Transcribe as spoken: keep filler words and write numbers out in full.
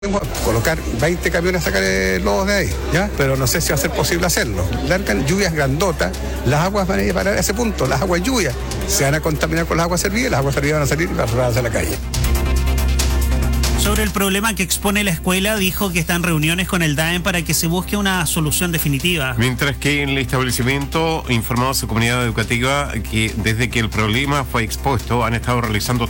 Podemos colocar veinte camiones a sacar el lodo de ahí, ¿ya? Pero no sé si va a ser posible hacerlo. Largan lluvias grandotas, las aguas van a ir a parar a ese punto, las aguas lluvias se van a contaminar con las aguas servidas, las aguas servidas van a salir y van a arrojar hacia la calle. Sobre el problema que expone la escuela, dijo que está en reuniones con el D A E M para que se busque una solución definitiva. Mientras que en el establecimiento informó a su comunidad educativa que desde que el problema fue expuesto han estado realizando